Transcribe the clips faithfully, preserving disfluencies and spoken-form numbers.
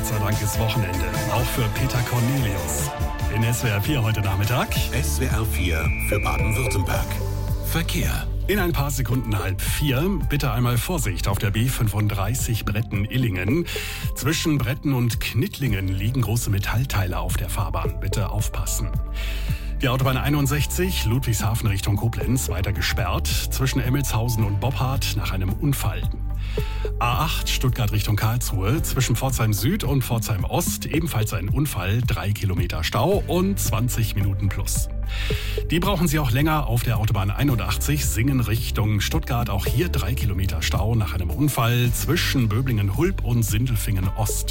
sei Dank ist Wochenende. Auch für Peter Cornelius. In S W R vier heute Nachmittag. S W R vier für Baden-Württemberg. Verkehr. In ein paar Sekunden halb vier. Bitte einmal Vorsicht auf der B fünfunddreißig Bretten-Illingen. Zwischen Bretten und Knittlingen liegen große Metallteile auf der Fahrbahn. Bitte aufpassen. Die Autobahn einundsechzig, Ludwigshafen Richtung Koblenz, weiter gesperrt. Zwischen Emmelshausen und Boppard nach einem Unfall. A acht, Stuttgart Richtung Karlsruhe, zwischen Pforzheim Süd und Pforzheim Ost, ebenfalls ein Unfall, drei Kilometer Stau und zwanzig Minuten plus. Die brauchen Sie auch länger auf der Autobahn einundachtzig, Singen Richtung Stuttgart, auch hier drei Kilometer Stau nach einem Unfall zwischen Böblingen-Hulb und Sindelfingen Ost.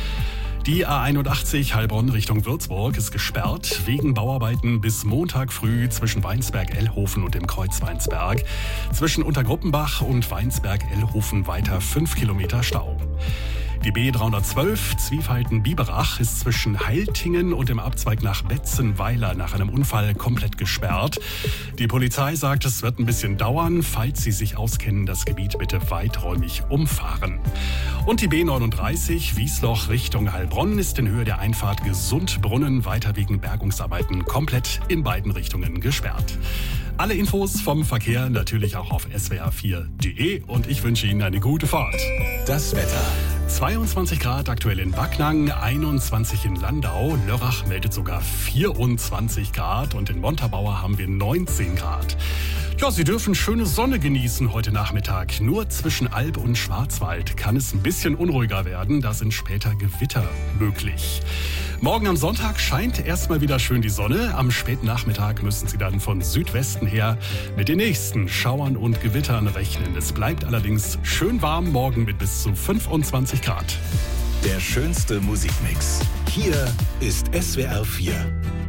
Die A einundachtzig Heilbronn Richtung Würzburg ist gesperrt wegen Bauarbeiten bis Montag früh zwischen Weinsberg-Ellhofen und dem Kreuz Weinsberg. Zwischen Untergruppenbach und Weinsberg-Ellhofen weiter fünf Kilometer Stau. Die B dreihundertzwölf Zwiefalten-Biberach ist zwischen Heiltingen und dem Abzweig nach Betzenweiler nach einem Unfall komplett gesperrt. Die Polizei sagt, es wird ein bisschen dauern. Falls Sie sich auskennen, das Gebiet bitte weiträumig umfahren. Und die B neununddreißig Wiesloch Richtung Heilbronn ist in Höhe der Einfahrt Gesundbrunnen weiter wegen Bergungsarbeiten komplett in beiden Richtungen gesperrt. Alle Infos vom Verkehr natürlich auch auf S W R vier punkt de und ich wünsche Ihnen eine gute Fahrt. Das Wetter. zweiundzwanzig Grad aktuell in Backnang, einundzwanzig in Landau, Lörrach meldet sogar vierundzwanzig Grad und in Montabaur haben wir neunzehn Grad. Ja, Sie dürfen schöne Sonne genießen heute Nachmittag. Nur zwischen Alb und Schwarzwald kann es ein bisschen unruhiger werden, da sind später Gewitter möglich. Morgen am Sonntag scheint erstmal wieder schön die Sonne. Am späten Nachmittag müssen Sie dann von Südwesten her mit den nächsten Schauern und Gewittern rechnen. Es bleibt allerdings schön warm morgen mit bis zu fünfundzwanzig Grad. Der schönste Musikmix. Hier ist S W R vier.